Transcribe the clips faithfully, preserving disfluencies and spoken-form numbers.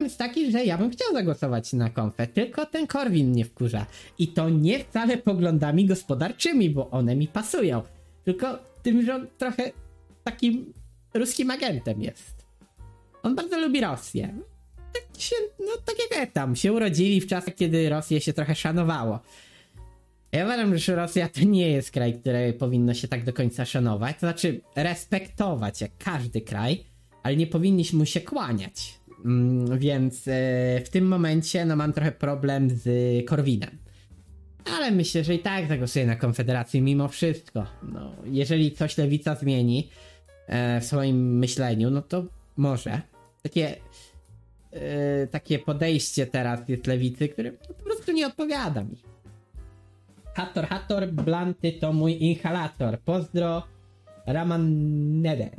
jest taki, że ja bym chciał zagłosować na konfę, tylko ten Korwin mnie wkurza. I to nie wcale poglądami gospodarczymi, bo one mi pasują, tylko tym, że on trochę takim ruskim agentem jest. On bardzo lubi Rosję. Tak się, no tak jak tam, się urodzili w czasach, kiedy Rosję się trochę szanowało. Ja uważam, że Rosja to nie jest kraj, który powinno się tak do końca szanować, to znaczy respektować jak każdy kraj, ale nie powinniśmy mu się kłaniać. Mm, więc e, w tym momencie no mam trochę problem z Korwinem. Ale myślę, że i tak zagłosuję na Konfederację mimo wszystko. No, jeżeli coś lewica zmieni e, w swoim myśleniu, no to może. Takie, e, takie podejście teraz jest lewicy, które po prostu nie odpowiada mi. Hator, Hator, Blanty to mój inhalator. Pozdro, Ramanedes.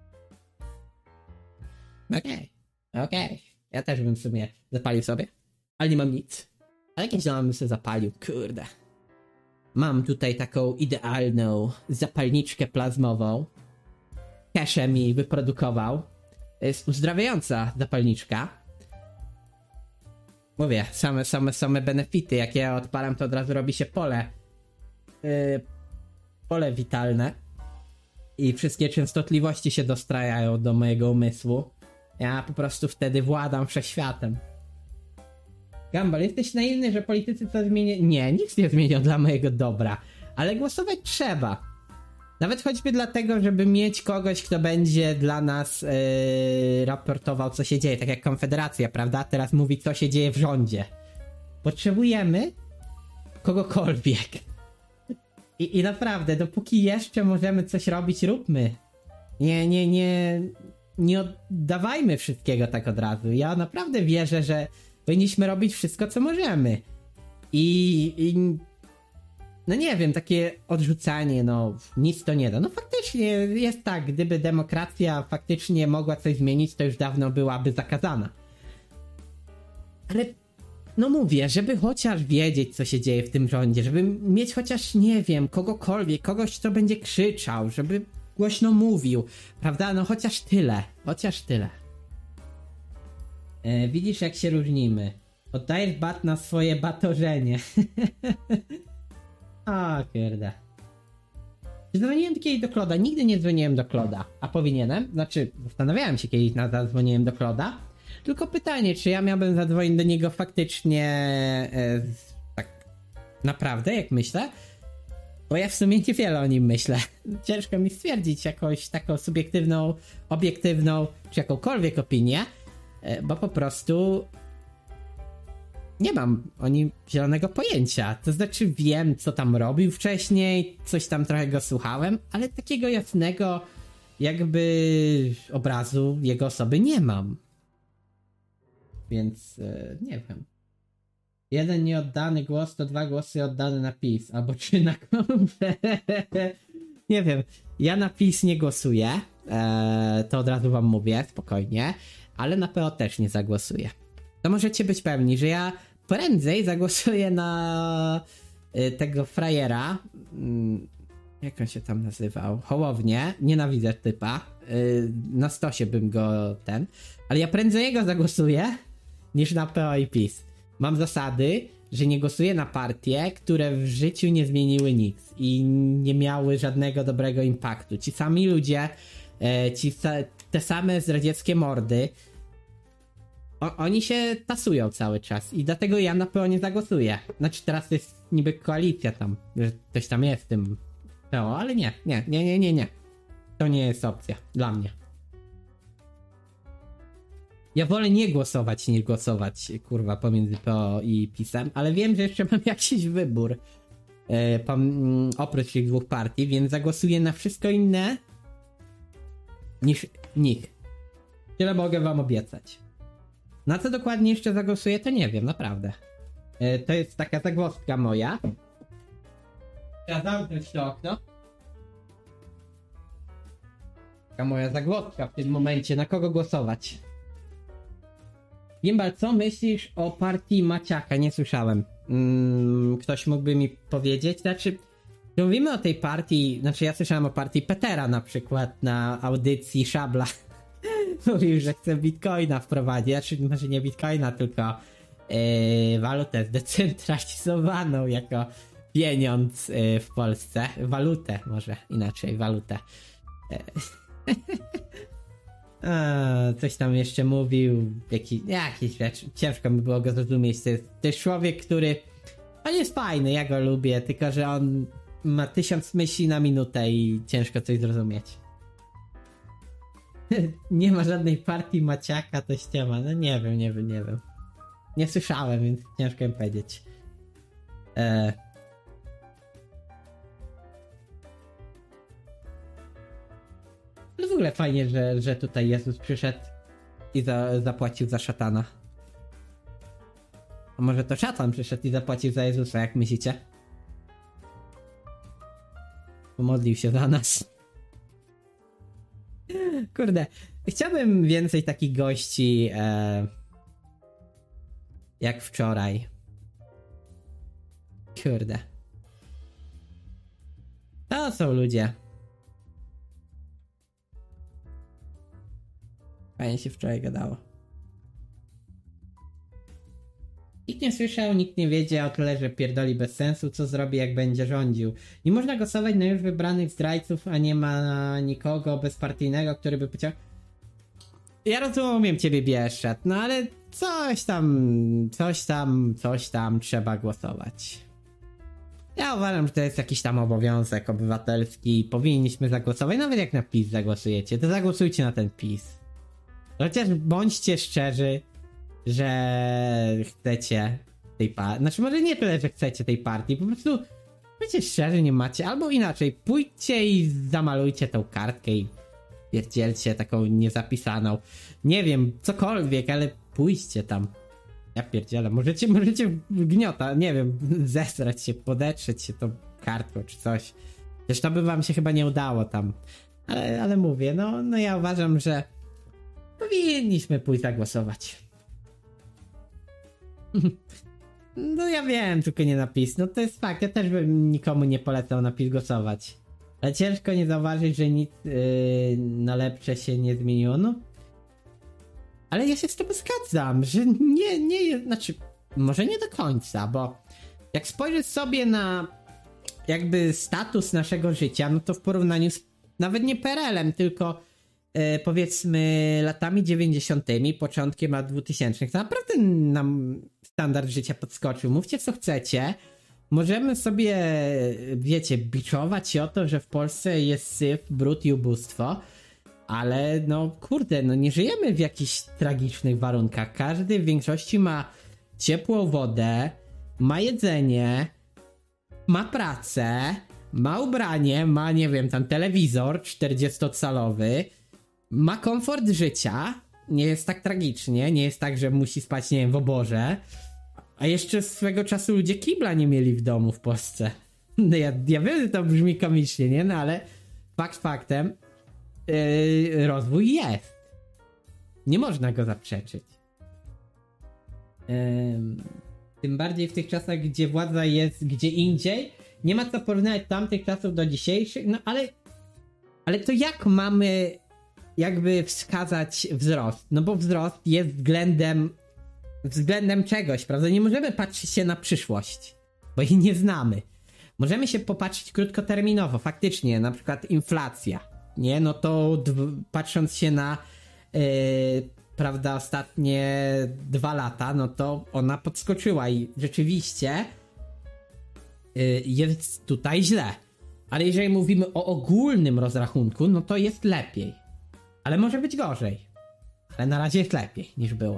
Okej, okay, okej. Okay. Ja też bym w sumie zapalił sobie, ale nie mam nic. Ale kiedyś bym sobie zapalił, kurde. Mam tutaj taką idealną zapalniczkę plazmową. Kesze mi wyprodukował. Jest uzdrawiająca zapalniczka. Mówię, same, same, same benefity. Jak ja odpalam, to od razu robi się pole. Yy, pole witalne. I wszystkie częstotliwości się dostrajają do mojego umysłu. Ja po prostu wtedy władam wszechświatem. Gumball, jesteś naiwny, że politycy co zmienią? Nie, nic nie zmienią dla mojego dobra. Ale głosować trzeba. Nawet choćby dlatego, żeby mieć kogoś, kto będzie dla nas yy, raportował, co się dzieje. Tak jak Konfederacja, prawda? Teraz mówi, co się dzieje w rządzie. Potrzebujemy kogokolwiek. I, i naprawdę, dopóki jeszcze możemy coś robić, róbmy. Nie, nie, nie... Nie oddawajmy wszystkiego tak od razu. Ja naprawdę wierzę, że powinniśmy robić wszystko, co możemy. I, i no nie wiem, takie odrzucanie, no nic to nie da. No faktycznie jest tak, gdyby demokracja faktycznie mogła coś zmienić, to już dawno byłaby zakazana. Ale no mówię, żeby chociaż wiedzieć, co się dzieje w tym rządzie, żeby mieć chociaż, nie wiem, kogokolwiek, kogoś, kto będzie krzyczał, żeby głośno mówił, prawda? No chociaż tyle, chociaż tyle. E, widzisz, jak się różnimy. Oddajesz bat na swoje batorzenie. O kurde. Dzwoniłem kiedyś do Kloda, nigdy nie dzwoniłem do Kloda. A powinienem? Znaczy, zastanawiałem się kiedyś na zadzwoniłem do Kloda. Tylko pytanie, czy ja miałbym zadzwonić do niego faktycznie e, tak naprawdę, jak myślę? Bo ja w sumie niewiele o nim myślę. Ciężko mi stwierdzić jakąś taką subiektywną, obiektywną, czy jakąkolwiek opinię, bo po prostu nie mam o nim zielonego pojęcia. To znaczy wiem, co tam robił wcześniej, coś tam trochę go słuchałem, ale takiego jasnego jakby obrazu jego osoby nie mam. Więc e, nie wiem. Jeden nieoddany głos to dwa głosy oddane na PiS, albo trzy na konfę. Nie wiem, ja na PiS nie głosuję, eee, to od razu wam mówię, spokojnie, ale na P O też nie zagłosuję. To możecie być pewni, że ja prędzej zagłosuję na y, tego frajera, y, jak on się tam nazywał, Hołownię, nienawidzę typa, y, na stosie bym go ten, ale ja prędzej jego zagłosuję, niż na P O i PiS. Mam zasady, że nie głosuję na partie, które w życiu nie zmieniły nic i nie miały żadnego dobrego impaktu. Ci sami ludzie, e, ci sa- te same zdradzieckie mordy, o- oni się tasują cały czas i dlatego ja na P O nie zagłosuję. Znaczy teraz jest niby koalicja tam, że ktoś tam jest w tym P O, ale nie, nie, nie, nie, nie, nie. To nie jest opcja dla mnie. Ja wolę nie głosować niż głosować, kurwa, pomiędzy P O i PiS-em, ale wiem, że jeszcze mam jakiś wybór e, pom- oprócz tych dwóch partii, więc zagłosuję na wszystko inne niż nich. Tyle mogę wam obiecać. Na co dokładnie jeszcze zagłosuję, to nie wiem, naprawdę. E, to jest taka zagwozdka moja. Trzeba zamknąć to okno. Taka moja zagwozdka w tym momencie, na kogo głosować. Gimbal, co myślisz o partii Maciaka? Nie słyszałem. Hmm, ktoś mógłby mi powiedzieć? Znaczy, mówimy o tej partii, znaczy ja słyszałem o partii Petera na przykład na audycji Szabla mówił, że chce bitcoina wprowadzić, znaczy może nie bitcoina, tylko yy, walutę zdecentralizowaną jako pieniądz yy, w Polsce. Walutę może inaczej, walutę. A, coś tam jeszcze mówił, jaki, jakieś rzeczy, ciężko mi było go zrozumieć. To jest, to jest człowiek, który, on jest fajny, ja go lubię, tylko że on ma tysiąc myśli na minutę i ciężko coś zrozumieć. Nie ma żadnej partii Maciaka, to ściema, no nie wiem, nie wiem, nie wiem. Nie słyszałem, więc ciężko mi powiedzieć. Eee. Ale w ogóle fajnie, że, że tutaj Jezus przyszedł i za, zapłacił za szatana. A może to szatan przyszedł i zapłacił za Jezusa, jak myślicie? Pomodlił się za nas. Kurde, chciałbym więcej takich gości e, jak wczoraj. Kurde. To są ludzie. Fajnie się wczoraj gadało. Nikt nie słyszał, nikt nie wiedział, tyle że pierdoli bez sensu, co zrobi jak będzie rządził. Nie można głosować na już wybranych zdrajców, a nie ma nikogo bezpartyjnego, który by powiedział: ja rozumiem ciebie, Bieszczad, no ale coś tam, coś tam, coś tam trzeba głosować. Ja uważam, że to jest jakiś tam obowiązek obywatelski, powinniśmy zagłosować, nawet jak na PiS zagłosujecie, to zagłosujcie na ten PiS. Chociaż bądźcie szczerzy, że chcecie tej partii. Znaczy może nie tyle, że chcecie tej partii, po prostu bądźcie szczerzy, nie macie. Albo inaczej, pójdźcie i zamalujcie tą kartkę i pierdzielcie taką niezapisaną. Nie wiem, cokolwiek, ale pójdźcie tam. Ja pierdzielę, możecie, możecie gniota, nie wiem, zesrać się, podetrzeć się tą kartką czy coś. Też to by wam się chyba nie udało tam. Ale, ale mówię, no, no ja uważam, że powinniśmy pójść zagłosować. No ja wiem, tylko nie na PiS. No to jest fakt, ja też bym nikomu nie polecał na PiS głosować. Ale ciężko nie zauważyć, że nic yy, na lepsze się nie zmieniło. No. Ale ja się z tym zgadzam, że nie, nie, znaczy może nie do końca, bo jak spojrzysz sobie na jakby status naszego życia, no to w porównaniu z nawet nie P R L-em, tylko yy, powiedzmy latami dziewięćdziesiątymi, początkiem lat dwutysięcznych, to naprawdę nam standard życia podskoczył. Mówcie co chcecie. Możemy sobie, wiecie, biczować się o to, że w Polsce jest syf, brud i ubóstwo, ale no kurde, no nie żyjemy w jakichś tragicznych warunkach. Każdy w większości ma ciepłą wodę, ma jedzenie, ma pracę, ma ubranie, ma, nie wiem, tam telewizor czterdziestocalowy, ma komfort życia, nie jest tak tragicznie, nie jest tak, że musi spać, nie wiem, w oborze. A jeszcze swego czasu ludzie kibla nie mieli w domu w Polsce. No ja, ja wiem, że to brzmi komicznie, nie? No ale fakt faktem, yy, rozwój jest. Nie można go zaprzeczyć. Yy, tym bardziej w tych czasach, gdzie władza jest gdzie indziej. Nie ma co porównać tamtych czasów do dzisiejszych, no ale ale to jak mamy jakby wskazać wzrost? No bo wzrost jest względem względem czegoś, prawda? Nie możemy patrzeć się na przyszłość, bo jej nie znamy. Możemy się popatrzeć krótkoterminowo, faktycznie, na przykład inflacja, nie? No to d- patrząc się na yy, prawda, ostatnie dwa lata, no to ona podskoczyła i rzeczywiście yy, jest tutaj źle. Ale jeżeli mówimy o ogólnym rozrachunku, no to jest lepiej. Ale może być gorzej. Ale na razie jest lepiej niż było.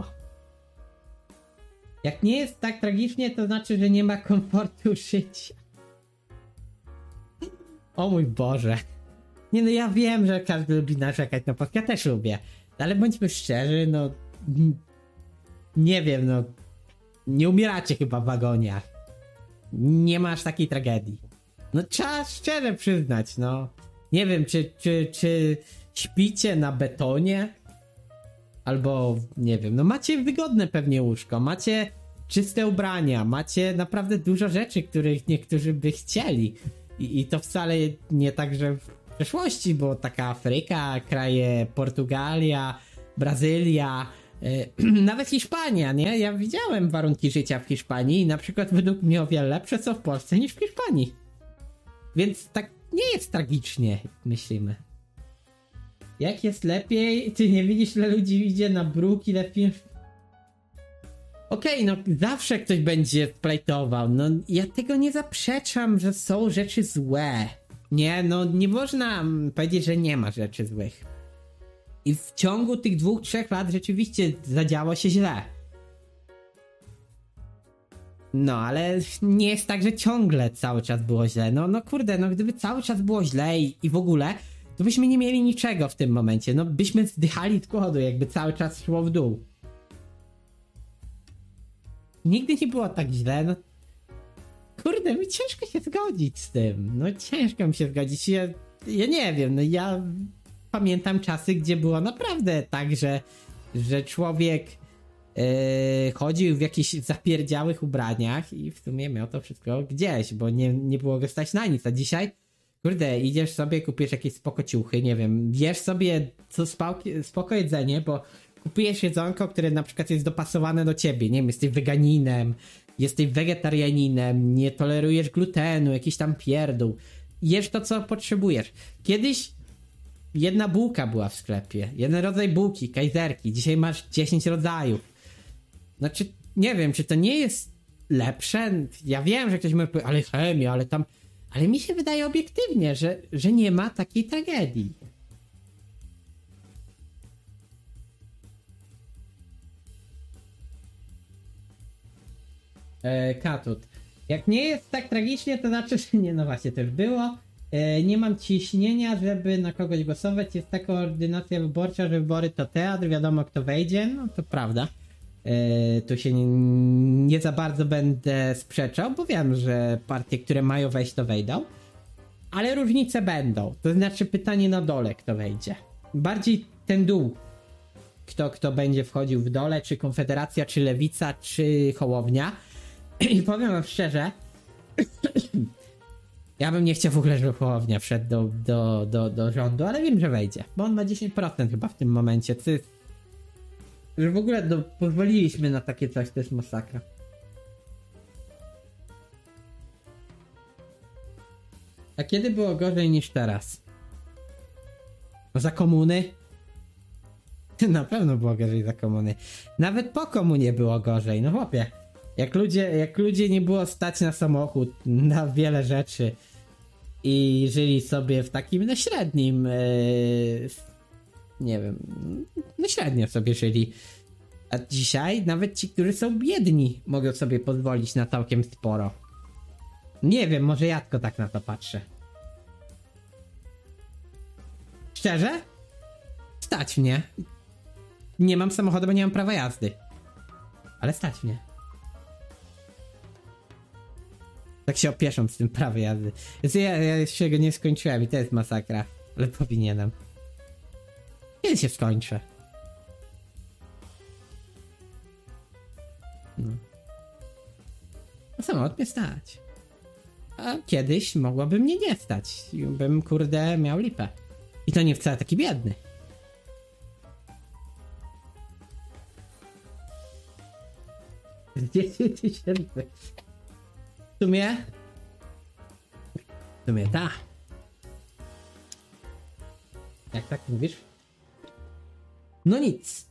Jak nie jest tak tragicznie, to znaczy, że nie ma komfortu życia. O mój Boże. Nie no, ja wiem, że każdy lubi narzekać na Polskę, ja też lubię. Ale bądźmy szczerzy, no... Nie wiem, no... Nie umieracie chyba w wagoniach. Nie masz takiej tragedii. No trzeba szczerze przyznać, no. Nie wiem, czy, czy, czy śpicie na betonie? Albo, nie wiem, no macie wygodne pewnie łóżko, macie czyste ubrania, macie naprawdę dużo rzeczy, których niektórzy by chcieli. I, i to wcale nie tak, że w przeszłości, bo taka Afryka, kraje Portugalia, Brazylia, yy, nawet Hiszpania, nie? Ja widziałem warunki życia w Hiszpanii i na przykład według mnie o wiele lepsze są w Polsce niż w Hiszpanii. Więc tak nie jest tragicznie, jak myślimy. Jak jest lepiej? Ty nie widzisz, ile ludzi idzie na bruk, ile film... Okej, okay, no zawsze ktoś będzie plajtował, no ja tego nie zaprzeczam, że są rzeczy złe. Nie, no nie można powiedzieć, że nie ma rzeczy złych. I w ciągu tych dwóch, trzech lat rzeczywiście zadziało się źle. No, ale nie jest tak, że ciągle cały czas było źle. No, no kurde, no gdyby cały czas było źle i, i w ogóle, to byśmy nie mieli niczego w tym momencie. No byśmy zdychali z głodu, jakby cały czas szło w dół. Nigdy nie było tak źle, no. Kurde, mi ciężko się zgodzić z tym. No ciężko mi się zgodzić. Ja, ja nie wiem, no ja pamiętam czasy, gdzie było naprawdę tak, że, że człowiek yy, chodził w jakichś zapierdziałych ubraniach i w sumie miał to wszystko gdzieś, bo nie, nie było go stać na nic. A dzisiaj, kurde, idziesz sobie, kupisz jakieś spoko ciuchy, nie wiem, jesz sobie co spoko, spoko jedzenie, bo kupujesz jedzonko, które na przykład jest dopasowane do ciebie, nie wiem, jesteś weganinem, jesteś wegetarianinem, nie tolerujesz glutenu, jakiś tam pierdół. Jesz to, co potrzebujesz. Kiedyś jedna bułka była w sklepie, jeden rodzaj bułki, kajzerki, dzisiaj masz dziesięć rodzajów. Znaczy, nie wiem, czy to nie jest lepsze? Ja wiem, że ktoś mówi, ale chemia, ale tam... Ale mi się wydaje obiektywnie, że, że nie ma takiej tragedii. E, Katut. Jak nie jest tak tragicznie, to znaczy, że nie, no właśnie, to już było. E, nie mam ciśnienia, żeby na kogoś głosować. Jest taka ordynacja wyborcza, że wybory to teatr, wiadomo kto wejdzie. No to prawda. E, tu się nie, nie za bardzo będę sprzeczał, bo wiem, że partie, które mają wejść, to wejdą. Ale różnice będą. To znaczy pytanie na dole, kto wejdzie. Bardziej ten dół. Kto, kto będzie wchodził w dole, czy Konfederacja, czy Lewica, czy Hołownia. I powiem wam szczerze, ja bym nie chciał w ogóle, żeby Hołownia wszedł do, do, do, do rządu, ale wiem, że wejdzie, bo on ma dziesięć procent chyba w tym momencie, co jest, że w ogóle no, pozwoliliśmy na takie coś, to jest masakra. A kiedy było gorzej niż teraz? No za komuny? Na pewno było gorzej za komuny. Nawet po komunie było gorzej, no chłopie. Jak ludzie, jak ludzie nie było stać na samochód, na wiele rzeczy i żyli sobie w takim no średnim, yy, nie wiem, no średnio sobie żyli. A dzisiaj nawet ci, którzy są biedni, mogą sobie pozwolić na całkiem sporo. Nie wiem, może ja tylko tak na to patrzę. Szczerze? Stać mnie. Nie mam samochodu, bo nie mam prawa jazdy. Ale stać mnie. Tak się opieszam z tym prawem jazdy. Więc ja, ja się go nie skończyłem i to jest masakra. Ale powinienem. Kiedy się skończę? No. A samochód mnie stać. A kiedyś mogłoby mnie nie stać. Bym, kurde, miał lipę. I to nie wcale taki biedny. dziesięć tysięcy. W sumie... W sumie ta. Jak tak mówisz? No nic.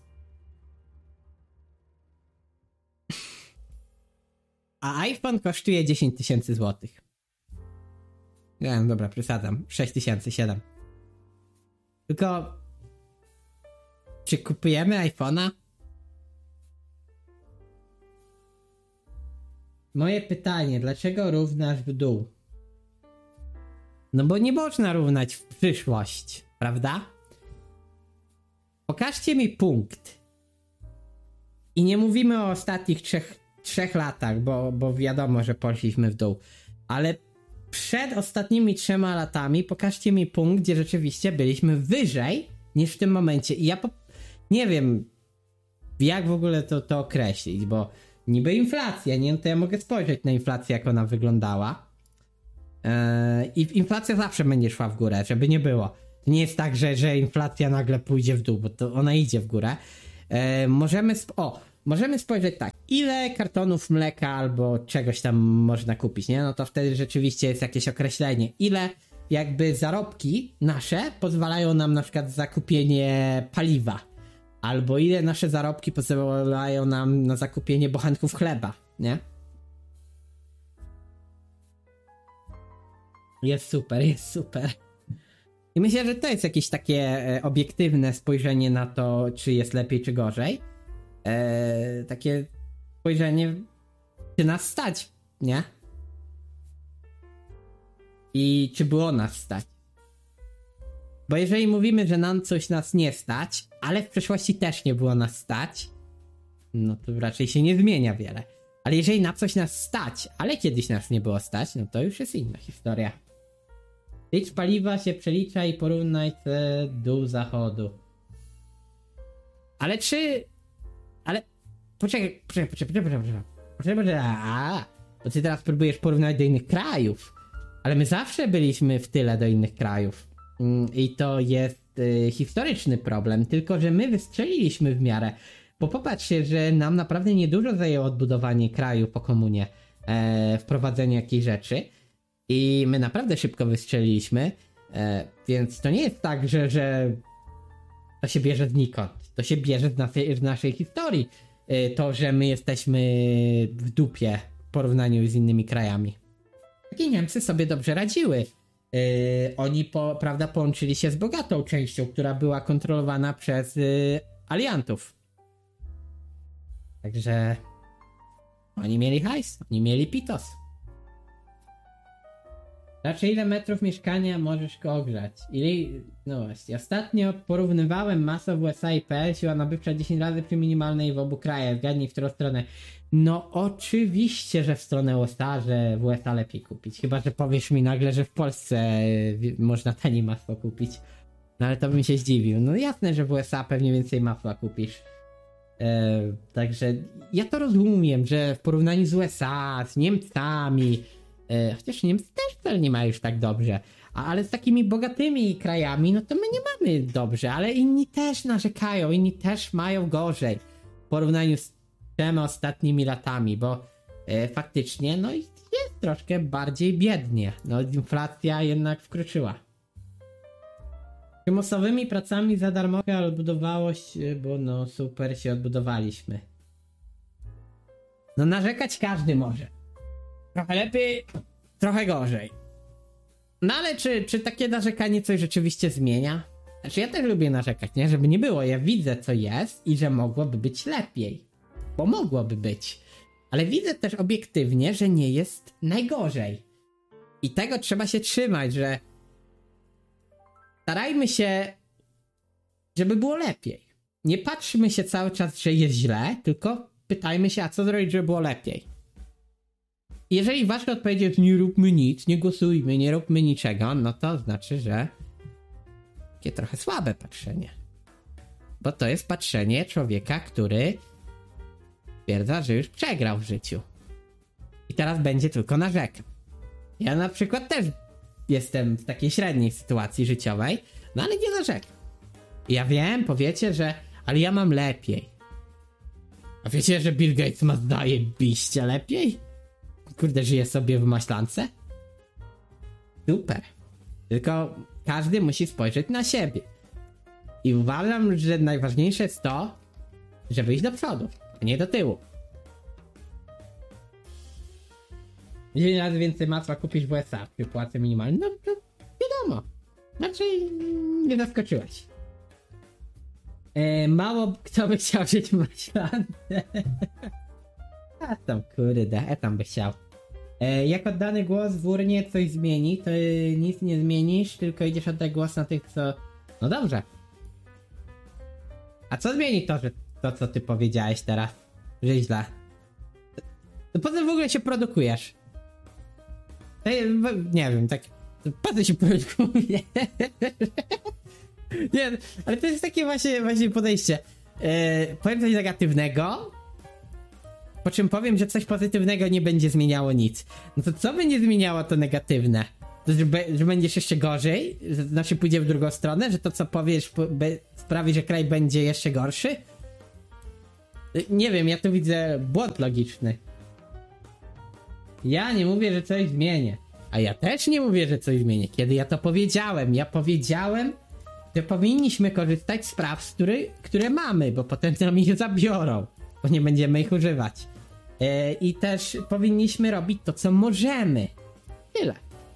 A iPhone kosztuje dziesięć tysięcy złotych. Nie, no dobra, przesadzam. sześć tysięcy, siedem. Tylko... Czy kupujemy iPhone'a? Moje pytanie, dlaczego równasz w dół? No bo nie można równać w przyszłość, prawda? Pokażcie mi punkt. I nie mówimy o ostatnich trzech, trzech latach, bo, bo wiadomo, że poszliśmy w dół. Ale przed ostatnimi trzema latami pokażcie mi punkt, gdzie rzeczywiście byliśmy wyżej niż w tym momencie. I ja po... nie wiem, jak w ogóle to, to określić, bo niby inflacja, nie? To ja mogę spojrzeć na inflację, jak ona wyglądała. Yy, I inflacja zawsze będzie szła w górę, żeby nie było. To nie jest tak, że, że inflacja nagle pójdzie w dół, bo to ona idzie w górę. E, możemy, sp- o, możemy spojrzeć tak, ile kartonów mleka albo czegoś tam można kupić, nie? No to wtedy rzeczywiście jest jakieś określenie, ile jakby zarobki nasze pozwalają nam na przykład za kupienie paliwa, albo ile nasze zarobki pozwalają nam na zakupienie bochenków chleba, nie? Jest super, jest super. I myślę, że to jest jakieś takie e, obiektywne spojrzenie na to, czy jest lepiej, czy gorzej. E, takie spojrzenie, czy nas stać, nie? I czy było nas stać. Bo jeżeli mówimy, że nam coś nas nie stać, ale w przeszłości też nie było nas stać, no to raczej się nie zmienia wiele. Ale jeżeli na coś nas stać, ale kiedyś nas nie było stać, no to już jest inna historia. Licz paliwa się przelicza i porównaj te dół zachodu. Ale czy... Ale... Poczekaj, poczekaj, poczekaj, poczekaj, poczekaj. Poczekaj, poczekaj, a, to ty teraz próbujesz porównać do innych krajów. Ale my zawsze byliśmy w tyle do innych krajów. I to jest y, historyczny problem, tylko że my wystrzeliliśmy w miarę. Bo popatrzcie, że nam naprawdę niedużo zajęło odbudowanie kraju po komunie, e, wprowadzenie jakiejś rzeczy. I my naprawdę szybko wystrzeliliśmy, e, więc to nie jest tak, że, że to się bierze znikąd. To się bierze z naszej, z naszej historii. E, to, że my jesteśmy w dupie w porównaniu z innymi krajami. I Niemcy sobie dobrze radziły. Yy, oni, po, prawda, połączyli się z bogatą częścią, która była kontrolowana przez yy, aliantów. Także oni mieli hajs, oni mieli pitos. Znaczy, ile metrów mieszkania możesz go ogrzać? Ile... No właśnie, ostatnio porównywałem masę w U S A i P L, siła nabywcza dziesięć razy przy minimalnej w obu krajach. Zgadnij, w którą stronę. No oczywiście, że w stronę U S A, że w U S A lepiej kupić. Chyba, że powiesz mi nagle, że w Polsce można taniej masło kupić. No ale to bym się zdziwił. No jasne, że w U S A pewnie więcej masła kupisz. Eee, także ja to rozumiem, że w porównaniu z U S A, z Niemcami, e, chociaż Niemcy też wcale nie mają już tak dobrze, a, ale z takimi bogatymi krajami, no to my nie mamy dobrze, ale inni też narzekają, inni też mają gorzej w porównaniu z tymi ostatnimi latami, bo e, faktycznie no jest troszkę bardziej biednie, no inflacja jednak wkroczyła. Przymusowymi pracami za darmo odbudowało się, bo no super się odbudowaliśmy. No narzekać każdy może. Trochę lepiej, trochę gorzej. No ale czy, czy takie narzekanie coś rzeczywiście zmienia? Znaczy ja też lubię narzekać, nie? Żeby nie było. Ja widzę co jest i że mogłoby być lepiej. Bo mogłoby być. Ale widzę też obiektywnie, że nie jest najgorzej. I tego trzeba się trzymać, że starajmy się, żeby było lepiej. Nie patrzmy się cały czas, że jest źle, tylko pytajmy się, a co zrobić, żeby było lepiej. Jeżeli wasza odpowiedź jest nie róbmy nic, nie głosujmy, nie róbmy niczego, no to znaczy, że takie trochę słabe patrzenie. Bo to jest patrzenie człowieka, który twierdza, że już przegrał w życiu. I teraz będzie tylko narzekał. Ja na przykład też jestem w takiej średniej sytuacji życiowej, no ale nie narzekam. Ja wiem, powiecie, że ale ja mam lepiej. A wiecie, że Bill Gates ma zdaje biście lepiej? Kurde, żyje sobie w maślance? Super. Tylko każdy musi spojrzeć na siebie. I uważam, że najważniejsze jest to, żeby iść do przodu, a nie do tyłu. dziesięć razy więcej masła kupisz w U S A przy płacy minimalnej. No to wiadomo. Znaczy nie zaskoczyłeś. E, mało kto by chciał żyć w maślance. A tam kurde, ja tam by chciał. E, jak oddany głos w urnie coś zmieni, to y, nic nie zmienisz, tylko idziesz oddać głos na tych, co... No dobrze. A co zmieni to, że to, co ty powiedziałeś teraz? Że źle. To po co w ogóle się produkujesz? To, nie wiem, tak... Po co się produkuje? Nie, ale to jest takie właśnie, właśnie podejście. E, powiem coś negatywnego, po czym powiem, że coś pozytywnego nie będzie zmieniało nic. No to co będzie zmieniało to negatywne? To, że, be, że będziesz jeszcze gorzej? Że, znaczy pójdzie w drugą stronę? Że to co powiesz be, sprawi, że kraj będzie jeszcze gorszy? Nie wiem, ja tu widzę błąd logiczny. Ja nie mówię, że coś zmienię. A ja też nie mówię, że coś zmienię. Kiedy ja to powiedziałem? Ja powiedziałem, że powinniśmy korzystać z praw, który, które mamy, bo potem nam ich zabiorą, bo nie będziemy ich używać. Yy, I też powinniśmy robić to, co możemy. Tyle.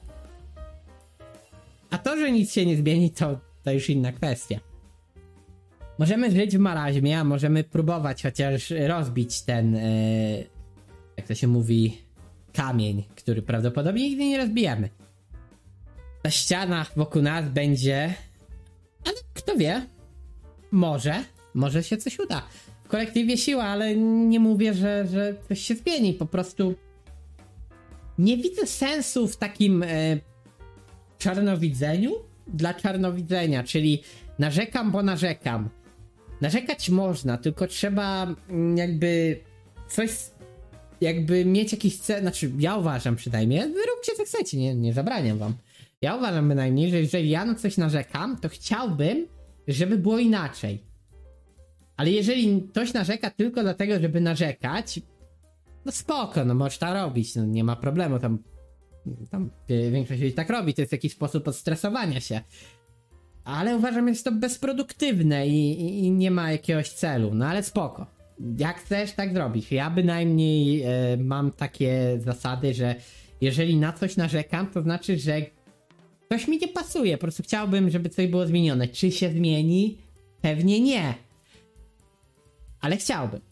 A to, że nic się nie zmieni, to, to już inna kwestia. Możemy żyć w maraźmie, a możemy próbować chociaż rozbić ten, yy, jak to się mówi, kamień, który prawdopodobnie nigdy nie rozbijemy. Ta ściana wokół nas będzie... Ale kto wie? Może. Może się coś uda. W kolektywie siła, ale nie mówię, że, że coś się zmieni. Po prostu nie widzę sensu w takim e, czarnowidzeniu dla czarnowidzenia, czyli narzekam, bo narzekam. Narzekać można, tylko trzeba jakby coś, jakby mieć jakiś cel, znaczy ja uważam przynajmniej, wy róbcie co chcecie, nie, nie zabraniam wam. Ja uważam bynajmniej, że jeżeli ja na coś narzekam, to chciałbym, żeby było inaczej. Ale jeżeli ktoś narzeka tylko dlatego, żeby narzekać, no spoko, no możesz to robić, no nie ma problemu, tam, tam większość ludzi tak robi, to jest jakiś sposób odstresowania się. Ale uważam, że jest to bezproduktywne i, i, i nie ma jakiegoś celu, no ale spoko. Jak chcesz, tak zrobić. Ja bynajmniej e, mam takie zasady, że jeżeli na coś narzekam, to znaczy, że coś mi nie pasuje, po prostu chciałbym, żeby coś było zmienione. Czy się zmieni? Pewnie nie. Ale chciałbym.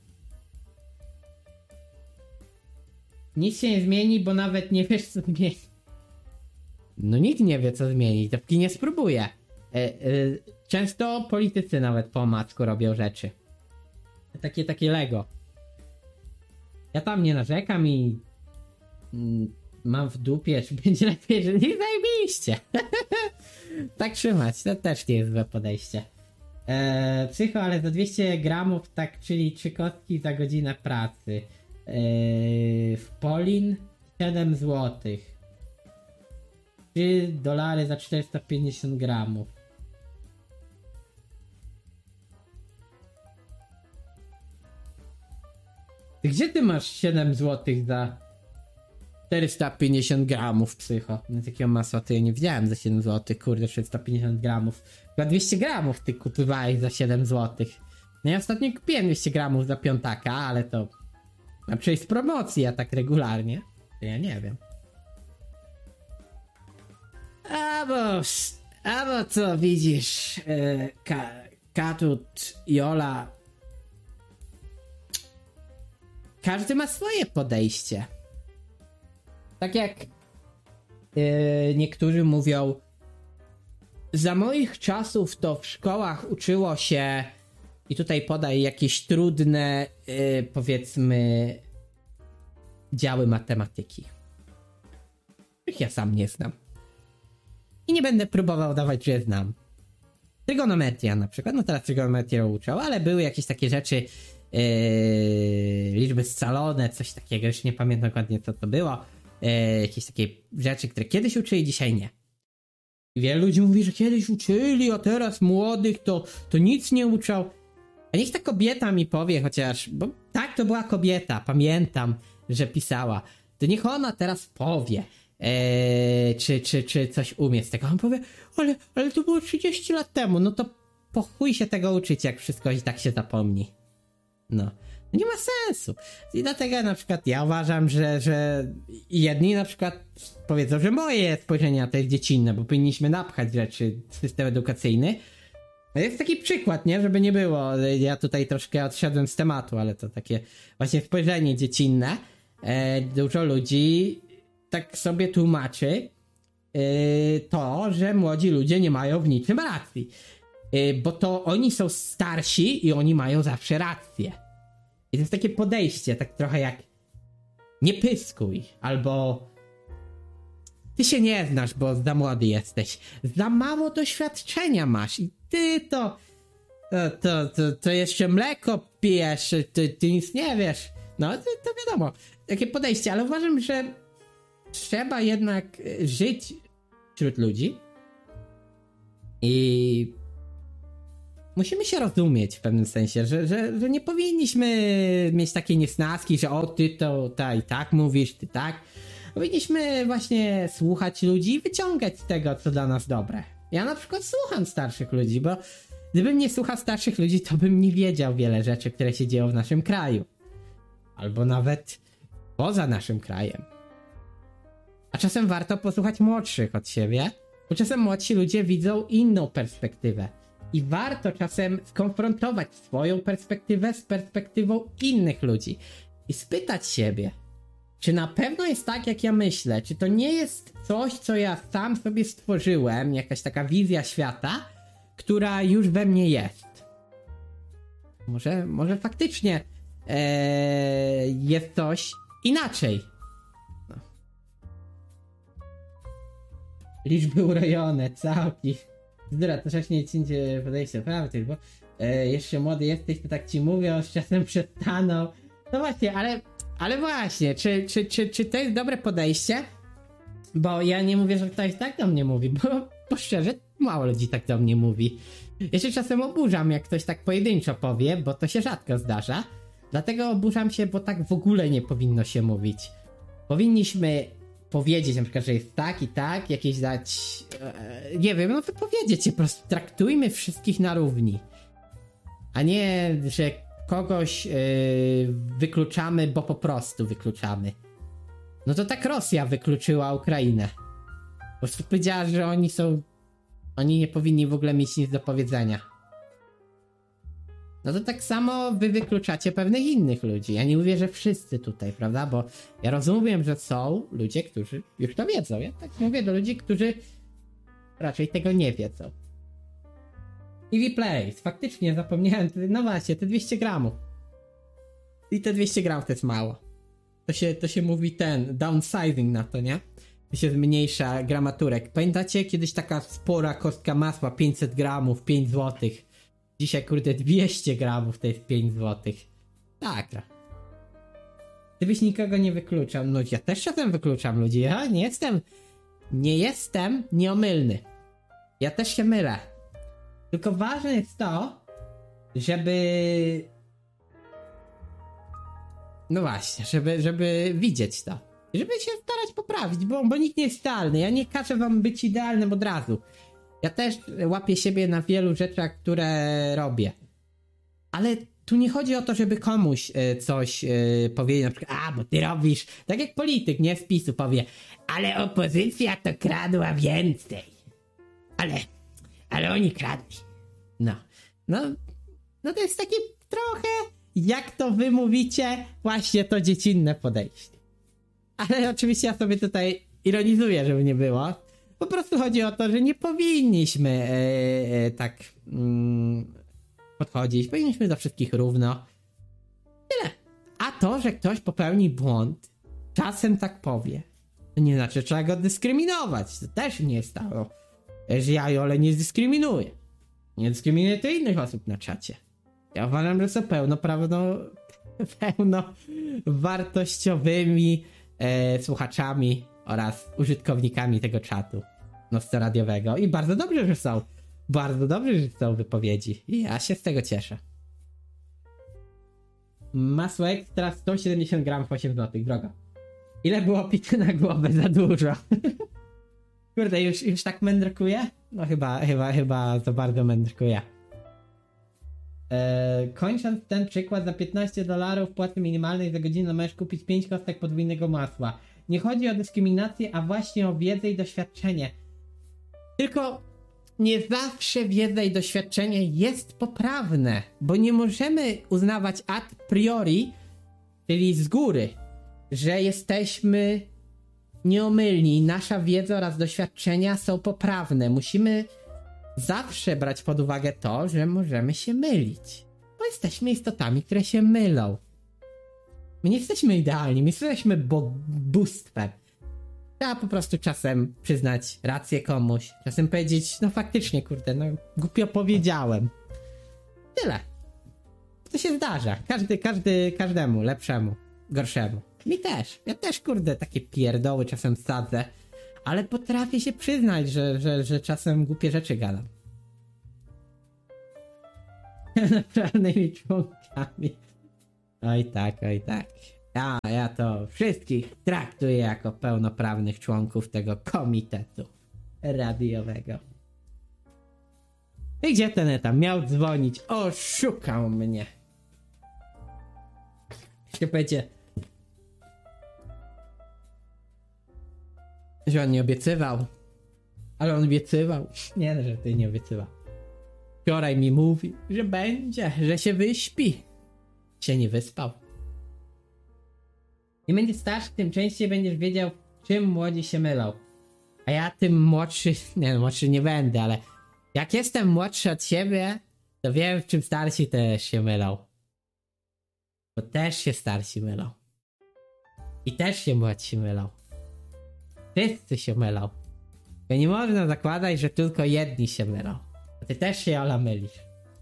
Nic się nie zmieni, bo nawet nie wiesz, co zmieni. No nikt nie wie, co zmieni, dopóki nie spróbuje. E, e, często politycy nawet po omacku robią rzeczy. Takie, takie Lego. Ja tam nie narzekam i mm, mam w dupie, czy będzie lepiej, że nie zajebiście. Tak trzymać, to też nie jest złe podejście. Eee, psycho, ale za dwieście gramów, tak, czyli trzy kostki za godzinę pracy. Eee, w Polin siedem złotych. trzy dolary za czterysta pięćdziesiąt gramów. Gdzie ty masz siedem złotych za czterysta pięćdziesiąt gramów, psycho? No takiego masła to ja nie widziałem za siedem złotych, kurde, czterysta pięćdziesiąt gramów. Chyba dwieście gramów ty kupywałeś za siedem złotych. No ja ostatnio kupiłem dwieście gramów za piątaka, ale to... A przecież z promocji, a tak regularnie. To ja nie wiem. A bo... A bo co widzisz, yy, ka, Katut i Ola... Każdy ma swoje podejście. Tak jak yy, niektórzy mówią, za moich czasów to w szkołach uczyło się, i tutaj podaj jakieś trudne, yy, powiedzmy, działy matematyki, których ja sam nie znam. I nie będę próbował dawać, że znam. Trygonometria na przykład, no teraz trygonometrię uczą, ale były jakieś takie rzeczy, Yy, liczby scalone, coś takiego, już nie pamiętam dokładnie co to było, yy, jakieś takie rzeczy, które kiedyś uczyli, dzisiaj nie. I wielu ludzi mówi, że kiedyś uczyli, a teraz młodych to, to nic nie uczą. A niech ta kobieta mi powie chociaż, bo tak, to była kobieta, pamiętam, że pisała, to niech ona teraz powie, yy, czy, czy, czy coś umie z tego. On powie, ale, ale to było trzydzieści lat temu, no to po chuj się tego uczyć, jak wszystko i tak się zapomni. No, nie ma sensu. I dlatego na przykład ja uważam, że, że jedni na przykład powiedzą, że moje spojrzenie na to jest dziecinne, bo powinniśmy napchać rzeczy w system edukacyjny. To jest taki przykład, nie? Żeby nie było. Ja tutaj troszkę odszedłem z tematu, ale to takie właśnie spojrzenie dziecinne. E, dużo ludzi tak sobie tłumaczy e, to, że młodzi ludzie nie mają w niczym racji. Bo to oni są starsi i oni mają zawsze rację. I to jest takie podejście, tak trochę jak nie pyskuj, albo ty się nie znasz, bo za młody jesteś. Za mało doświadczenia masz i ty to to, to, to, to jeszcze mleko pijesz, ty, ty nic nie wiesz. No to, to wiadomo, takie podejście, ale uważam, że trzeba jednak żyć wśród ludzi i musimy się rozumieć w pewnym sensie, że, że, że nie powinniśmy mieć takiej niesnaski, że o, ty to ta i tak mówisz, ty tak. Powinniśmy właśnie słuchać ludzi i wyciągać z tego, co dla nas dobre. Ja na przykład słucham starszych ludzi, bo gdybym nie słuchał starszych ludzi, to bym nie wiedział wiele rzeczy, które się dzieją w naszym kraju. Albo nawet poza naszym krajem. A czasem warto posłuchać młodszych od siebie, bo czasem młodsi ludzie widzą inną perspektywę. I warto czasem skonfrontować swoją perspektywę z perspektywą innych ludzi. I spytać siebie, czy na pewno jest tak, jak ja myślę? Czy to nie jest coś, co ja sam sobie stworzyłem, jakaś taka wizja świata, która już we mnie jest? Może, może faktycznie ee, jest coś inaczej. No. Liczby urojone, całki. Zdra, to wcześniej cięcie podejście prawdy, bo e, jeszcze młody jesteś, to tak ci mówią, z czasem przestaną. No właśnie, ale, ale właśnie, czy, czy, czy, czy to jest dobre podejście? Bo ja nie mówię, że ktoś tak do mnie mówi, bo, bo szczerze, mało ludzi tak do mnie mówi. Ja się czasem oburzam, jak ktoś tak pojedynczo powie, bo to się rzadko zdarza. Dlatego oburzam się, bo tak w ogóle nie powinno się mówić. Powinniśmy powiedzieć na przykład, że jest tak i tak, jakieś dać, e, nie wiem, no wypowiedzieć się, po prostu traktujmy wszystkich na równi. A nie, że kogoś e, wykluczamy, bo po prostu wykluczamy. No to tak Rosja wykluczyła Ukrainę. Po prostu powiedziała, że oni są, oni nie powinni w ogóle mieć nic do powiedzenia. No to tak samo wy wykluczacie pewnych innych ludzi. Ja nie mówię, że wszyscy tutaj, prawda? Bo ja rozumiem, że są ludzie, którzy już to wiedzą. Ja tak mówię do ludzi, którzy raczej tego nie wiedzą. E V Plays, faktycznie zapomniałem, no właśnie, te dwieście gramów. I te dwieście gramów to jest mało. To się, to się mówi ten, downsizing na to, nie? To się zmniejsza gramaturek. Pamiętacie kiedyś taka spora kostka masła, pięćset gramów, pięć złotych. Dzisiaj, kurde, dwieście gramów to jest pięć złotych. Tak. Gdybyś nikogo nie wykluczał, no ja też czasem wykluczam ludzi. Ja nie jestem, nie jestem nieomylny. Ja też się mylę. Tylko ważne jest to, żeby... No właśnie, żeby, żeby widzieć to. Żeby się starać poprawić, bo, bo nikt nie jest idealny. Ja nie każę wam być idealnym od razu. Ja też łapię siebie na wielu rzeczach, które robię. Ale tu nie chodzi o to, żeby komuś y, coś y, powiedzieć, na przykład, a, bo ty robisz, tak jak polityk, nie, z PiSu powie, ale opozycja to kradła więcej. Ale, ale oni kradli. No, no, no to jest takie trochę, jak to wy mówicie, właśnie to dziecinne podejście. Ale oczywiście ja sobie tutaj ironizuję, żeby nie było. Po prostu chodzi o to, że nie powinniśmy e, e, tak mm, podchodzić. Powinniśmy do wszystkich równo. Tyle. A to, że ktoś popełni błąd, czasem tak powie, to nie znaczy, że trzeba go dyskryminować. To też nie jest tak, że ja Jolę nie dyskryminuję. Nie dyskryminuję to innych osób na czacie. Ja uważam, że są pełnoprawno, pełnowartościowymi e, słuchaczami oraz użytkownikami tego czatu nocno-radiowego. I bardzo dobrze, że są. Bardzo dobrze, że są wypowiedzi. I ja się z tego cieszę. Masło ekstra sto siedemdziesiąt gramów, osiem złotych, drogo. Ile było pity na głowę? Za dużo. Kurde, już, już tak mędrkuję? No chyba, chyba, chyba za bardzo mędrkuję. Eee, kończąc ten przykład, za piętnaście dolarów płacy minimalnej za godzinę możesz kupić pięć kostek podwójnego masła. Nie chodzi o dyskryminację, a właśnie o wiedzę i doświadczenie. Tylko nie zawsze wiedza i doświadczenie jest poprawne, bo nie możemy uznawać a priori, czyli z góry, że jesteśmy nieomylni, nasza wiedza oraz doświadczenia są poprawne. Musimy zawsze brać pod uwagę to, że możemy się mylić, bo jesteśmy istotami, które się mylą. My nie jesteśmy idealni, my jesteśmy bo- bóstwem. Trzeba po prostu czasem przyznać rację komuś, czasem powiedzieć, no faktycznie, kurde, no głupio powiedziałem. Tyle. To się zdarza. Każdy, każdy, każdemu, lepszemu, gorszemu. Mi też. Ja też, kurde, takie pierdoły czasem sadzę, Ale potrafię się przyznać, że, że, że czasem głupie rzeczy gadam. Naprawdę członkami. Oj tak, oj tak. Ja, ja to wszystkich traktuję jako pełnoprawnych członków tego komitetu radiowego. I gdzie ten tam miał dzwonić? Oszukał mnie. Się będzie, że on nie obiecywał. Ale on obiecywał. Nie, no, że ty nie obiecywał. Wczoraj mi mówi, że będzie, że się wyśpi. Się nie wyspał. Im będziesz starszy, tym częściej będziesz wiedział, czym młodzi się mylą. A ja tym młodszy, nie no, młodszy nie będę, ale jak jestem młodszy od siebie, to wiem, w czym starsi też się mylą. Bo też się starsi mylą. I też się młodsi mylą. Wszyscy się mylą. Bo nie można zakładać, że tylko jedni się mylą. A ty też się, Ola, mylisz.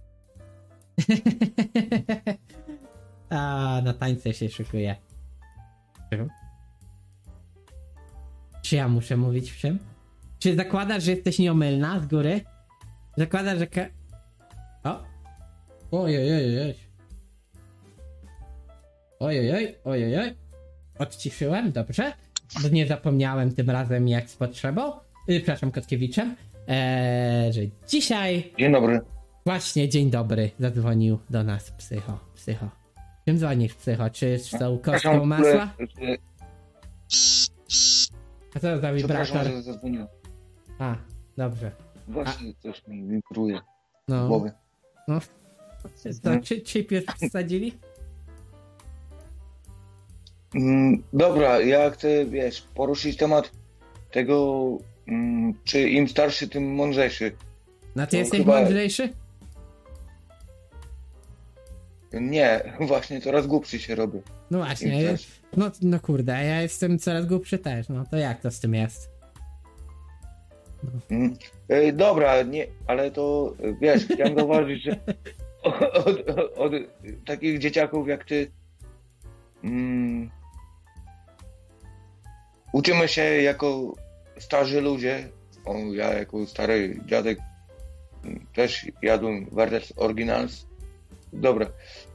A na tańce się szykuje. Czy ja muszę mówić w czym? Czy zakładasz, że jesteś nieomylna z góry? Zakładasz, że... Ka- o! Ojojojoj. Ojojoj, ojojoj. Odciszyłem, dobrze? Bo nie zapomniałem tym razem jak z potrzebą. Yy, przepraszam, Kotkiewiczem. Eee, że dzisiaj... Dzień dobry. Właśnie, dzień dobry. Zadzwonił do nas psycho. Psycho. Czym dzwonisz, psycho? Czy z tą kostką masła? A co za wibrator? Przepraszam, że zadzwoniłem. A, dobrze. Właśnie A... coś mi wibruje no. w głowie. No. To czy chip już wsadzili? Mm, dobra, ja chcę, wiesz, poruszyć temat tego, mm, czy im starszy, tym mądrzejszy. No ty to jesteś chyba... mądrzejszy? Nie, właśnie coraz głupszy się robię. No właśnie, ja, no, no kurde, ja jestem coraz głupszy też, no to jak to z tym jest? No. Mm, e, dobra, nie, ale to wiesz, chciałem zauważyć, że od, od, od, od takich dzieciaków jak ty mm, uczymy się jako starzy ludzie, o, ja jako stary dziadek też jadłem Werther's Originals. Dobra.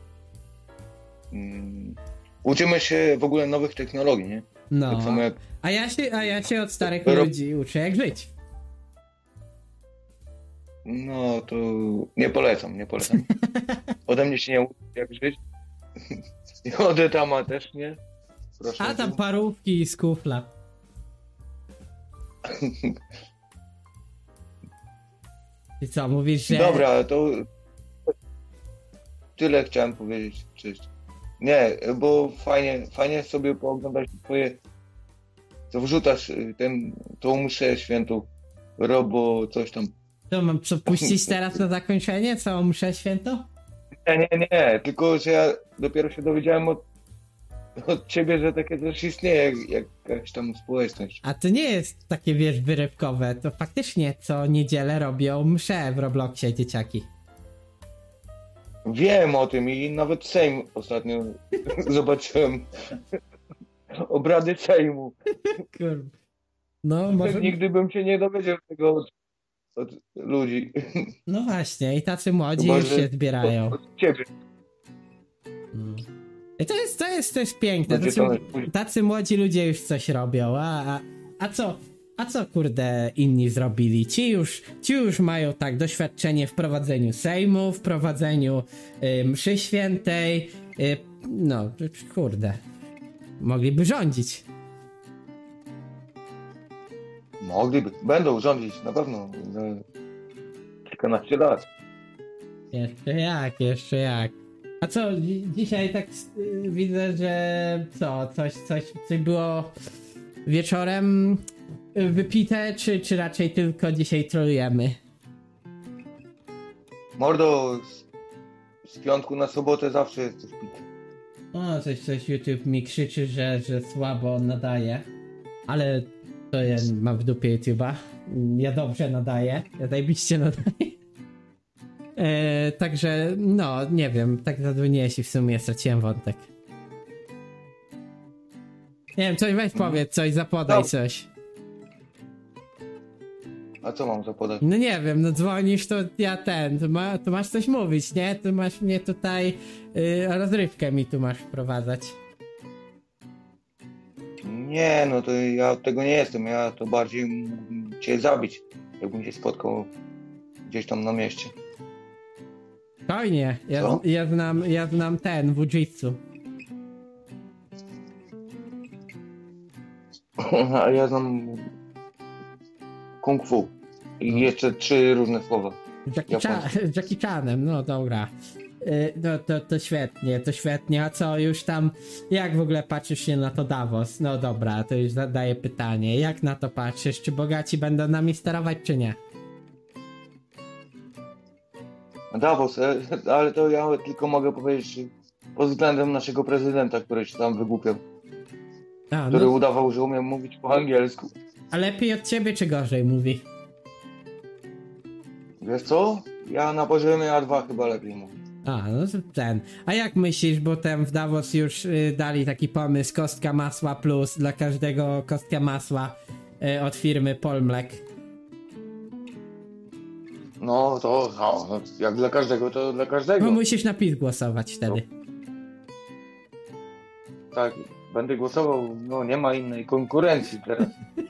Hmm. Uczymy się w ogóle nowych technologii, nie? No. Tak samo jak... a, ja się, a ja się od starych Rob... ludzi uczę jak żyć. No to nie polecam, nie polecam. Ode mnie się nie uczy jak żyć. I od Etama też nie. Proszę. A tam parówki z kufla. I co, mówisz, że... Dobra, to tyle chciałem powiedzieć. Cześć. Nie, bo fajnie, fajnie sobie pooglądać twoje, co wrzucasz ten, tą mszę świętą, robo coś tam. To mam co puścić teraz na zakończenie? Całą mszę świętą? Nie, nie, nie, tylko że ja dopiero się dowiedziałem od, od ciebie, że takie coś istnieje, jak, jakaś tam społeczność. A to nie jest takie, wiesz, wyrywkowe, to faktycznie co niedzielę robią mszę w Robloxie dzieciaki. Wiem o tym i nawet Sejm ostatnio zobaczyłem. Obrady Sejmu. Kurwa. No, może... Nigdy bym się nie dowiedział tego od, od ludzi. No właśnie, i tacy młodzi Chyba, już się zbierają. Od, od ciebie. Hmm. I to jest, to jest, to jest piękne. Będzie Tacy, to... tacy młodzi ludzie już coś robią, a, a, a co? A co kurde inni zrobili? Ci już, ci już mają tak doświadczenie w prowadzeniu Sejmu, w prowadzeniu y, mszy świętej. Y, no, kurde. Mogliby rządzić. Mogliby. Będą rządzić, na pewno. Za kilkanaście lat. Jeszcze jak, jeszcze jak. A co, dzi- dzisiaj tak y, widzę, że co, coś, coś, coś było wieczorem wypite, czy, czy raczej tylko dzisiaj trolujemy? Mordo, z, z piątku na sobotę zawsze jest coś pite. O, coś, coś YouTube mi krzyczy, że, że słabo nadaje. Ale to ja mam w dupie YouTube'a. Ja dobrze nadaję. Ja zajebiście nadaję. E, także, no, nie wiem. Tak zadzwoniłeś i w sumie straciłem wątek. Nie wiem, coś weź powiedz, coś, zapodaj no. coś. A co mam zapodać? No nie wiem, no dzwonisz, to ja ten, to, ma, to masz coś mówić, nie? To masz mnie tutaj, yy, rozrywkę mi tu masz wprowadzać. Nie, no to ja od tego nie jestem. Ja to bardziej mógłbym cię zabić, jakbym cię spotkał gdzieś tam na mieście. Spokojnie, ja, Co? ja znam, ja znam ten, wujitsu. A ja znam kung fu. I jeszcze trzy różne słowa. Jackie, Chan, Japońskie. Jackie Chanem, no dobra. Yy, no to, to świetnie, to świetnie. A co już tam, jak w ogóle patrzysz się na to Davos? No dobra, to już zadaję pytanie. Jak na to patrzysz? Czy bogaci będą nami sterować, czy nie? Davos, e, ale to ja tylko mogę powiedzieć pod względem naszego prezydenta, który się tam wygłupiał. A, Który no, udawał, że umie mówić po angielsku. a lepiej od ciebie, czy gorzej mówi? Wiesz co? Ja na poziomie A dwa chyba lepiej mówię. A, no to ten. A jak myślisz, bo tam w Davos już y, dali taki pomysł, kostka masła plus, dla każdego kostka masła y, od firmy Polmlek. No to no, no, jak dla każdego, to dla każdego. No musisz na PiS głosować wtedy. Tak, będę głosował, no nie ma innej konkurencji teraz.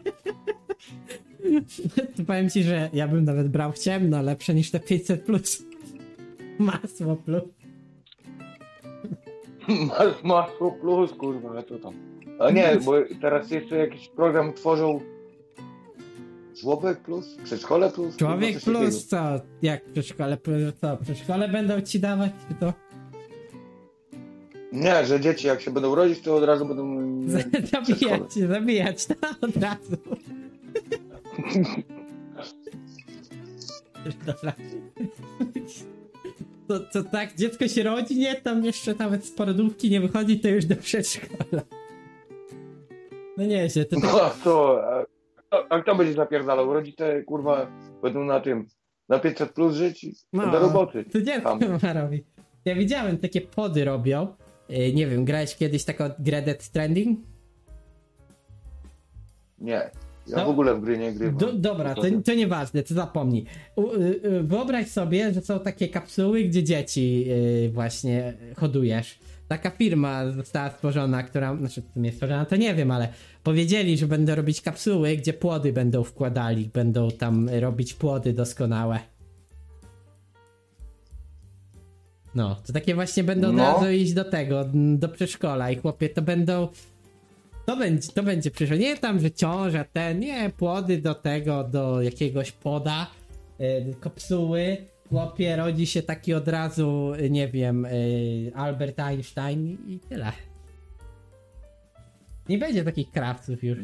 To powiem ci, że ja bym nawet brał ciemno, lepsze niż te pięćset plus. Masło plus. Masz masło plus, kurwa, a co tam? A nie, bo teraz jeszcze jakiś program tworzą Żłobek plus? Przedszkole plus? Człowiek Kurwa, coś plus co? Jak przedszkole plus co? Przedszkole będą ci dawać, czy to? takiego. Nie, że dzieci jak się będą rodzić, to od razu będą... mieli przedszkole. Zabijać, zabijać, to od razu. Dobra. To, to tak, dziecko się rodzi, nie? Tam jeszcze nawet z porodówki nie wychodzi, to już do przedszkola. No nieźle, to tak... No to, a, a, a kto będzie zapierdalał? Rodzice, kurwa, będą na tym, na pięćset plus żyć i No, do roboty. to dziecko Tam. ma robić. Ja widziałem, takie pody robią. Yy, nie wiem, grałeś kiedyś taką grę Death Stranding? Nie, ja No. w ogóle w gry nie grywam. Do, dobra, to, to- to nieważne, to zapomnij. U, y, y, wyobraź sobie, że są takie kapsuły, gdzie dzieci y, właśnie hodujesz. Taka firma została stworzona, która, znaczy to nie stworzona, to nie wiem, ale powiedzieli, że będą robić kapsuły, gdzie płody będą wkładali, będą tam robić płody doskonałe. No, to takie właśnie będą od No. razu iść do tego, do przedszkola i chłopie, to będą... To będzie, to będzie przyszło. Nie tam, że ciąża, ten, nie, płody do tego, do jakiegoś poda, yy, kapsuły. Chłopie, rodzi się taki od razu, yy, nie wiem, yy, Albert Einstein i, i tyle. Nie będzie takich krawców już.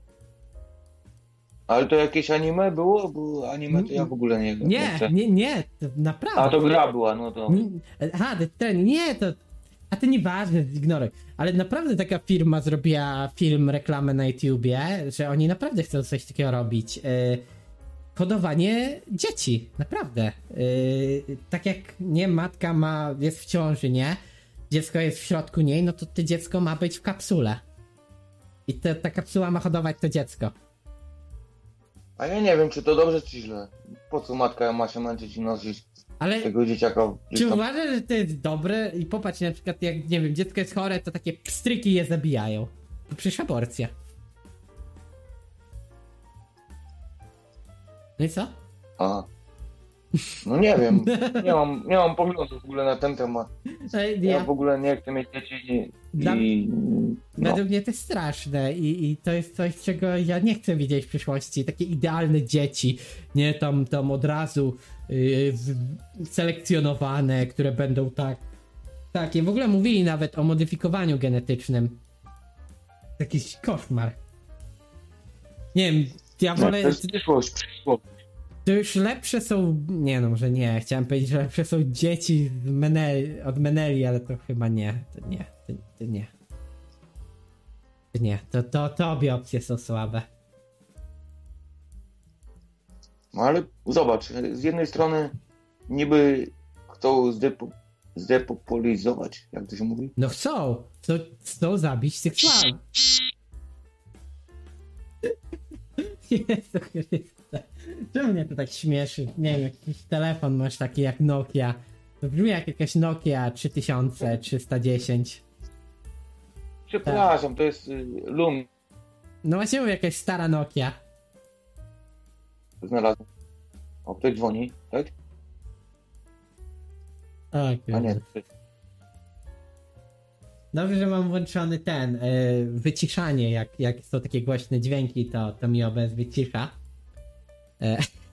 Ale to jakieś anime było? Bo anime to ja w ogóle nie wiem. Nie, chcę. nie, nie, to naprawdę. A to gra była, no to... Nie- Aha, ten, nie, to... A to nieważne, ignoruj. Ale naprawdę taka firma zrobiła film, reklamę na YouTubie, że oni naprawdę chcą coś takiego robić. Yy, hodowanie dzieci, naprawdę. Yy, tak jak, nie, matka ma, jest w ciąży, nie? Dziecko jest w środku niej, no to to dziecko ma być w kapsule. I te, ta kapsuła ma hodować to dziecko. A ja nie wiem, czy to dobrze, czy źle. Po co matka ma się męczyć i nosić Ale tego dzieciaka gdzieś czy tam... uważasz, że to jest dobre? I popatrz, na przykład jak, nie wiem, dziecko jest chore, to takie pstryki je zabijają. To przecież aborcja. No i co? Aha. No nie wiem, nie mam, nie mam poglądu w ogóle na ten temat. No, i Ja ja, w ogóle nie chcę mieć dzieci i... Dla- i no. według mnie to jest straszne i, i to jest coś, czego ja nie chcę widzieć w przyszłości. Takie idealne dzieci, nie tam, tam od razu yy, w- selekcjonowane, które będą tak... Takie, w ogóle mówili nawet o modyfikowaniu genetycznym. Jakiś koszmar. Nie wiem, ja No, wolę... to jest przyszłość, przyszłość. To już lepsze są. Nie no, może nie. Chciałem powiedzieć, że lepsze są dzieci z Meneli, od Meneli, ale to chyba nie. To nie, to, to nie. To nie, to, to, to obie opcje są słabe. No ale zobacz, z jednej strony niby chcą zdepo, zdepopulizować, jak to się mówi? No chcą! Chcą, chcą zabić seksualnie. Jezu Chryste. Czemu mnie to tak śmieszy? Nie wiem, jakiś telefon masz taki jak Nokia. To brzmi jak jakaś Nokia trzy tysiące trzysta dziesięć. Przepraszam, to jest y, Lum. No właśnie mówię, jakaś stara Nokia. Znalazłem. O, ktoś dzwoni, tak? Okej. A nie. Dobrze, że mam włączony ten, yy, wyciszanie, jak, jak są takie głośne dźwięki, to, to mi O B S wycisza. E,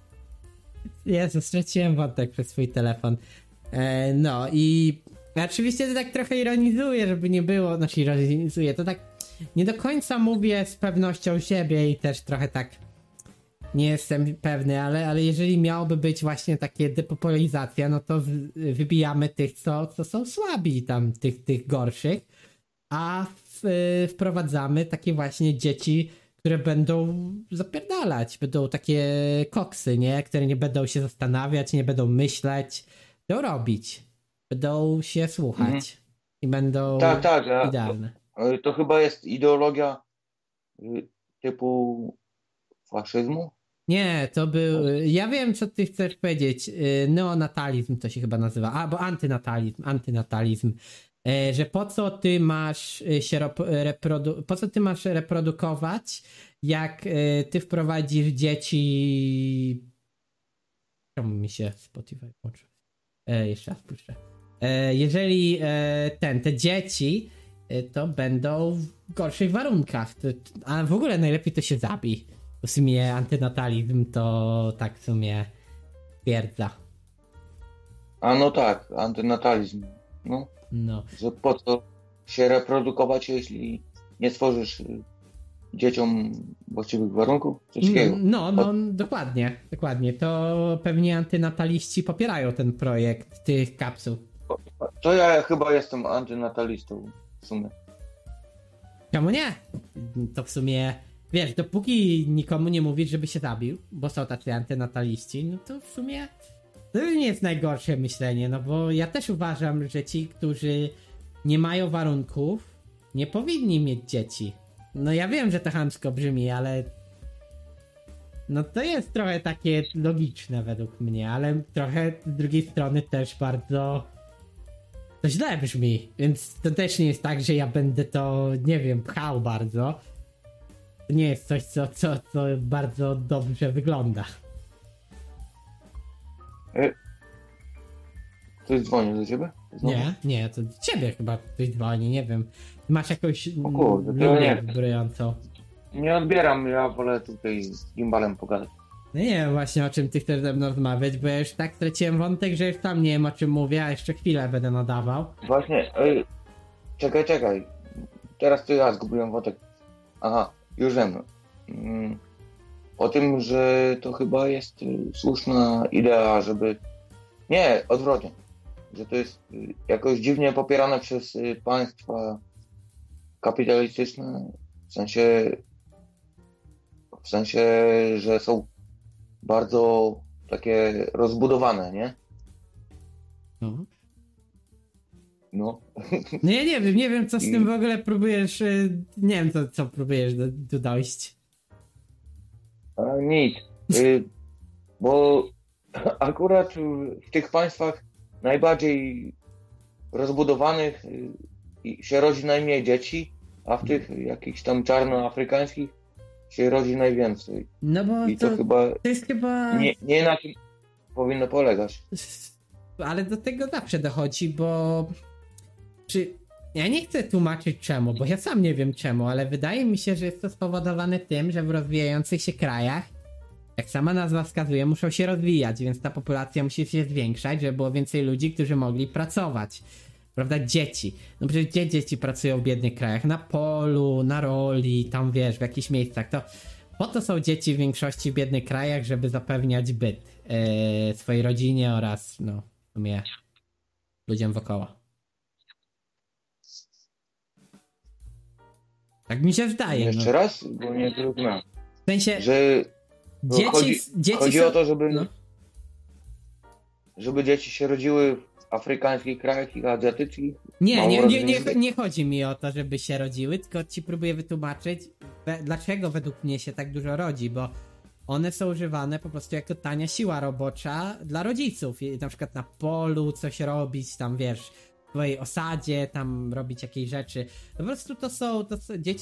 Jezu, straciłem wątek przez swój telefon. E, no i oczywiście to tak trochę ironizuję, żeby nie było, znaczy ironizuję, to tak nie do końca mówię z pewnością siebie i też trochę tak nie jestem pewny, ale, ale jeżeli miałoby być właśnie takie depopularyzacja, no to w, wybijamy tych, co, co są słabi tam, tych, tych gorszych, a w, wprowadzamy takie właśnie dzieci, które będą zapierdalać, będą takie koksy, nie? Które nie będą się zastanawiać, nie będą myśleć, będą robić, będą się słuchać mhm. i będą tak, tak, a, idealne. To, to chyba jest ideologia y, typu faszyzmu? Nie, to był, ja wiem co ty chcesz powiedzieć, neonatalizm to się chyba nazywa, albo antynatalizm, antynatalizm. Że po co ty masz się reprodu- po co ty masz reprodukować, jak ty wprowadzisz dzieci. Czemu mi się Spotify włączył? E, jeszcze raz puszczę. E, jeżeli e, ten, te dzieci e, to będą w gorszych warunkach, to, a w ogóle najlepiej to się zabij. W sumie antynatalizm to tak w sumie twierdza. A no tak, antynatalizm. No. No. Że po co się reprodukować, jeśli nie stworzysz dzieciom właściwych warunków? Coś takiego. No, no, dokładnie, dokładnie. To pewnie antynataliści popierają ten projekt tych kapsuł. To ja chyba jestem antynatalistą w sumie. Czemu nie? To w sumie, wiesz, dopóki nikomu nie mówisz, żeby się zabił, bo są tacy antynataliści, no to w sumie to nie jest najgorsze myślenie, no bo ja też uważam, że ci, którzy nie mają warunków, nie powinni mieć dzieci. No ja wiem, że to chamsko brzmi, ale no to jest trochę takie logiczne według mnie, ale trochę z drugiej strony też bardzo to źle brzmi, więc to też nie jest tak, że ja będę to, nie wiem, pchał bardzo. To nie jest coś, co, co, co bardzo dobrze wygląda. Ktoś dzwoni do ciebie? Znowu? Nie, nie, to do ciebie chyba ktoś dzwoni, nie wiem. Masz jakąś o kurde, linię wibrującą. Nie odbieram, ja wolę tutaj z gimbalem pogadać. No nie wiem właśnie o czym ty chcesz ze mną rozmawiać, bo ja już tak straciłem wątek, że już tam nie wiem o czym mówię, a jeszcze chwilę będę nadawał. Właśnie, ej, czekaj, czekaj. Teraz to ja zgubiłem wątek. Aha, już wiem. Mm, o tym, że to chyba jest y, słuszna idea, żeby... Nie, odwrotnie. Że to jest y, jakoś dziwnie popierane przez y, państwa kapitalistyczne. W sensie... W sensie, że są bardzo takie rozbudowane, nie? No. No. No ja nie wiem, nie wiem co z tym w ogóle próbujesz, nie wiem co, co próbujesz do, do dojść. A, nic. Y, bo akurat w tych państwach najbardziej rozbudowanych y, się rodzi najmniej dzieci, a w tych jakichś tam czarnoafrykańskich się rodzi najwięcej. No bo I to, to, chyba, to jest chyba... Nie, nie na tym powinno polegać. Ale do tego zawsze dochodzi, bo... Czy... Ja nie chcę tłumaczyć czemu, bo ja sam nie wiem czemu, ale wydaje mi się, że jest to spowodowane tym, że w rozwijających się krajach, jak sama nazwa wskazuje, muszą się rozwijać, więc ta populacja musi się zwiększać, żeby było więcej ludzi, którzy mogli pracować. Prawda? Dzieci. No przecież gdzie dzieci pracują w biednych krajach? Na polu, na roli, tam wiesz, w jakichś miejscach. To po to są dzieci w większości w biednych krajach, żeby zapewniać byt yy, swojej rodzinie oraz, no, w sumie ludziom wokoło. Tak mi się zdaje. Jeszcze no. raz, bo nie zrozumiałem. W sensie, że dzieci, chodzi, dzieci chodzi są... o to, żeby, no. żeby dzieci się rodziły w afrykańskich krajach i azjatyckich. Nie, nie, nie, nie, nie chodzi mi o to, żeby się rodziły, tylko ci próbuję wytłumaczyć, we, dlaczego według mnie się tak dużo rodzi, bo one są używane po prostu jako tania siła robocza dla rodziców. I na przykład na polu coś robić, tam wiesz, w twojej osadzie, tam robić jakieś rzeczy. Po prostu to są, to są dzieci